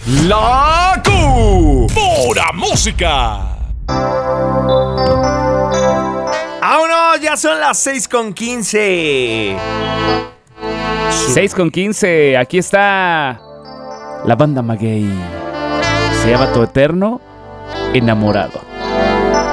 La Pura Música. ¡Vámonos! Ya son las 6:15. 6:15, aquí está la banda Maguey. Se llama Tu Eterno Enamorado.